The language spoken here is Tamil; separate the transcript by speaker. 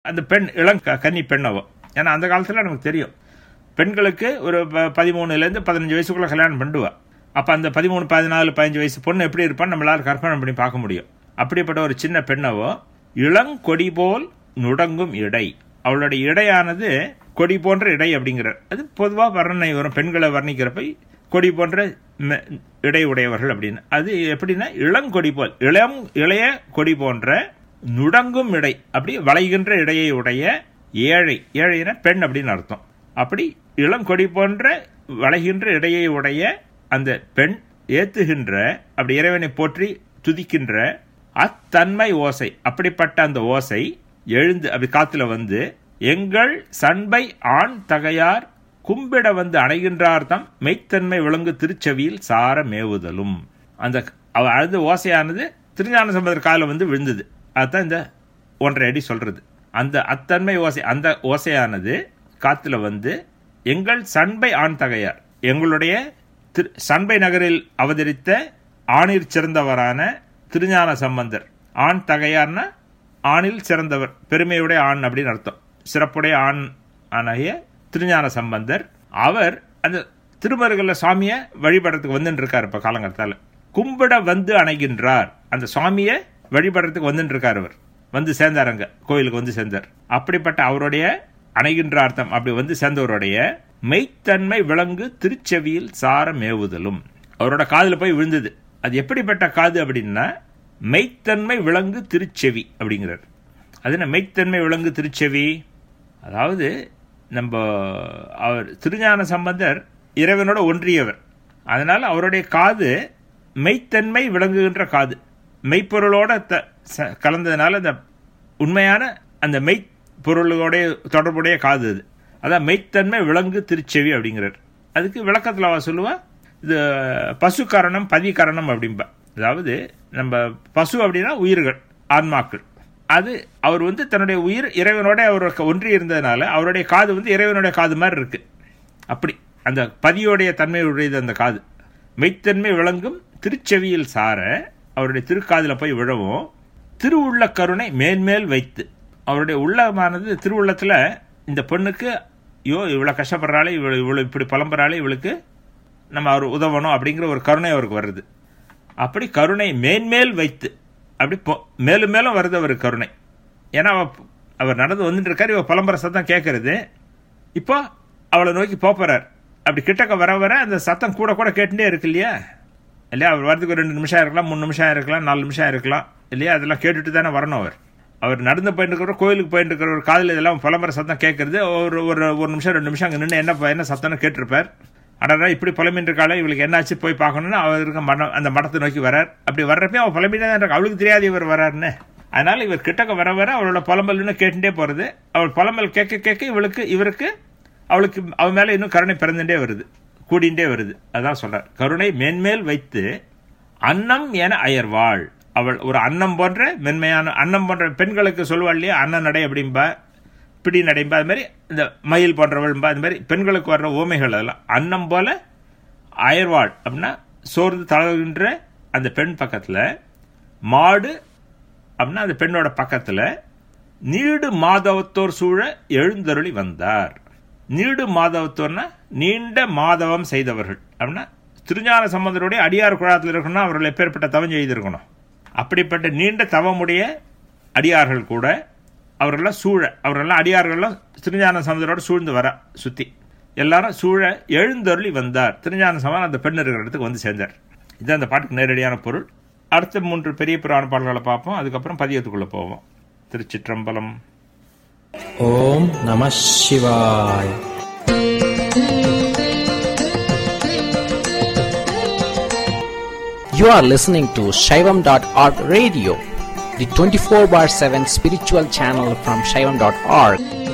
Speaker 1: அந்த பெண் கன்னி பெண்ணவோ. ஏன்னா அந்த காலத்தில் நமக்கு தெரியும், பெண்களுக்கு ஒரு 13லேருந்து 15 வயசுக்குள்ளே கல்யாணம் பண்ணுவா. அப்போ அந்த 13, 14, 15 வயசு பொண்ணு எப்படி இருப்பான்னு நம்மளால் கற்பனை பண்ணி பார்க்க முடியும். அப்படிப்பட்ட ஒரு சின்ன பெண்ணவோ இளங்கொடி போல் நுடங்கும் இடை. அவளுடைய இடையானது கொடி போன்ற இடை அப்படிங்கிறார். அது பொதுவாக வர்ணனை வரும், பெண்களை வர்ணிக்கிறப்ப கொடி போன்ற இடை உடையவர்கள் அப்படின்னு. அது எப்படின்னா இளங்கொடி போல், இளைய கொடி போன்ற நுடங்கும் இடை, அப்படி வளைகின்ற இடையை உடைய ஏழை. ஏழைனா பெண் அப்படின்னு அர்த்தம். அப்படி இளங்கொடி போன்ற வளைகின்ற இடையை உடைய அந்த பெண் ஏத்துகின்ற, அப்படி இறைவனை போற்றி துதிக்கின்ற அத்தன்மை ஓசை. அப்படிப்பட்ட அந்த ஓசை எழுந்து அப்படி காத்துல வந்து எங்கள் சண்பை ஆண் தகையார் கும்பிட வந்து அணைகின்றார் தம் மெய்த்தன்மை விளங்கு திருச்செவியில் சார மேவுதலும். அந்த ஓசையானது திருஞான சம்பந்தர் காலில் வந்து விழுந்தது. அதுதான் இந்த 1.5 அடி சொல்றது. அந்த அத்தன்மை ஓசை, அந்த ஓசையானது காத்துல வந்து எங்கள் சண்பை ஆண் தகையார், எங்களுடைய சண்பை நகரில் அவதரித்த ஆணிற் சிறந்தவரான திருஞான சம்பந்தர். ஆண் தகையார்னா ஆணில் சிறந்தவர், பெருமையுடைய ஆண் அப்படின்னு அர்த்தம். சிறப்புடைய ஆண் ஆகிய திருஞான சம்பந்தர் அவர் அந்த திருமருகல்ல சுவாமியை வழிபடுறதுக்கு வந்துட்டு இருக்காரு. இப்ப காலங்கத்தால கும்பிட வந்து அணைகின்றார், அந்த சுவாமியை வழிபடுறதுக்கு வந்துட்டு இருக்காரு. அவர் வந்து சேர்ந்தாருங்க, கோயிலுக்கு வந்து சேர்ந்தார். அப்படிப்பட்ட அவருடைய அணைகின்ற அர்த்தம் அப்படி வந்து சேர்ந்தவருடைய மெய்த்தன்மை விளங்கு திருச்செவியில் சார மேவுதலும். அவரோட காதுல போய் விழுந்தது. அது எப்படிப்பட்ட காது அப்படின்னா மெய்த்தன்மை விளங்கு திருச்செவி அப்படிங்கிறார். அது என்ன மெய்த்தன்மை விளங்கு திருச்செவி? அதாவது நம்ம அவர் திருஞான சம்பந்தர் இறைவனோட ஒன்றியவர். அதனால அவருடைய காது மெய்த்தன்மை விளங்குகின்ற காது, மெய்ப்பொருளோட கலந்ததுனால அந்த உண்மையான அந்த மெய்ப்பொருளோட தொடர்புடைய காது அது. அதான் மெய்த்தன்மை விளங்கு திருச்செவி அப்படிங்கிறார். அதுக்கு விளக்கத்தில் அவ சொல்லுவா, இது பசு கரணம் பதி கரணம் அப்படின்பா. அதாவது நம்ம பசு அப்படின்னா உயிர்கள், ஆன்மாக்கள். அது அவர் வந்து தன்னுடைய உயிர் இறைவனோட அவர் ஒன்றி இருந்ததுனால அவருடைய காது வந்து இறைவனுடைய காது மாதிரி இருக்கு. அப்படி அந்த பதியோடைய தன்மையுடையது அந்த காது. மெய்த்தன்மை விளங்கும் திருச்செவியில் சார, அவருடைய திருக்காதில் போய் விழவும் திருவுள்ள கருணை மேன்மேல் வைத்து, அவருடைய உள்ளமானது திருவுள்ளத்தில் இந்த பெண்ணுக்கு இவ்வளோ கஷ்டப்படுறாளே, இவ்வளோ இப்படி புலம்புறாளே, இவளுக்கு நம்ம அவர் உதவணும் அப்படிங்கிற ஒரு கருணை அவருக்கு வருது. அப்படி கருணை மேன்மேல் வைத்து, அப்படி மேலும் மேலும் வருது அவர் கருணை. ஏன்னா அவர் நடந்து வந்துட்டு இருக்காரு, இவ புலம்புற சத்தம் கேட்கறது. இப்போ அவளை நோக்கி போறார். அப்படி கிட்டக்க வர வர அந்த சத்தம் கூட கூட கேட்டுட்டே இருக்கு இல்லையா? அவர் வரதுக்கு 2 நிமிஷம் இருக்கலாம், 3 நிமிஷம் இருக்கலாம், 4 நிமிஷம் இருக்கலாம் இல்லையா? அதெல்லாம் கேட்டுட்டு தானே வரணும். அவர் நடந்து போயிட்டு இருக்கிற, கோயிலுக்கு போயிட்டு இருக்கிற ஒரு காதில் இதெல்லாம் புலம்புற சத்தம் கேட்கறது. ஒரு நிமிஷம் 2 நிமிஷம் அங்கே நின்று என்ன சத்தம்னு கேட்டிருப்பார். அடடா இப்படி புலம்பின்னு இருக்காளே, இவளுக்கு என்னாச்சு போய் பார்க்கணும்னு அவருக்கு அந்த மடத்தை நோக்கி வரார். அப்படி வர்றப்ப அவள் புலம்பிதான் இருக்கா, அவளுக்கு தெரியாது இவர் வராருன்னு. அதனால இவர் கிட்டக்க வர வர அவளோட புலம்பல்னு கேட்டுட்டே போறது. அவள் புலம்பல் கேட்க கேட்க இவருக்கு அவளுக்கு அவன் மேல இன்னும் கருணை பிறந்துட்டே வருது, கூடிண்டே வருது. அதான் சொல்றார், கருணை மேன்மேல் வைத்து அன்னம் என அயர்வாள். அவள் ஒரு அன்னம் போன்ற மென்மையான, அன்னம் போன்ற பெண்களுக்கு சொல்லுவாள் இல்லையா, அன்ன நடை அப்படின்பா, பிடி நடைம்பா, அது மாதிரி இந்த மயில் போன்றவள்பா, அது மாதிரி பெண்களுக்கு வர்ற ஓமைகள் அதெல்லாம். அன்னம் போல அயர்வாள் அப்படின்னா சோர்ந்து தளர்கின்ற அந்த பெண் பக்கத்தில், மாடு அப்படின்னா அந்த பெண்ணோட பக்கத்தில் நீடு மாதவத்தோர் சூழ எழுந்தருளி வந்தார். நீடு மாதவத்தோர்னா நீண்ட மாதவம் செய்தவர்கள் அப்படின்னா திருஞான சம்பந்தருடைய அடியார் குழாத்தில் இருக்கணும்னா அவர்கள் எப்பேற்பட்ட தவம் செய்திருக்கணும். அப்படிப்பட்ட நீண்ட தவமுடைய அடியார்கள் கூட அவர்களெல்லாம் சூழ, அவர்களெல்லாம் அடியார்கள்லாம் திருஞான சம்பந்தரோட சூழ்ந்து வர சுற்றி எல்லாரும் சூழ எழுந்தருளி வந்தார். திருஞான சம்பந்தர் அந்த பெண் இருக்கிற இடத்துக்கு வந்து சேர்ந்தார். இதுதான் அந்த பாட்டுக்கு நேரடியான பொருள். அடுத்த 3 பெரிய புராண பாடல்களை பார்ப்போம், அதுக்கப்புறம் பதியத்துக்குள்ள போவோம். திருச்சிற்றம்பலம்.
Speaker 2: ஓம் நம சிவாய். You are listening to Shaivam.org radio, the 24/7 spiritual channel from Shaivam.org.